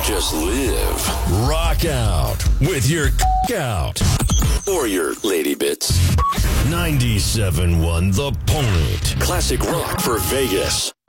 just live. Rock out with your out or your lady bits. 97.1 The Point. Classic rock for Vegas.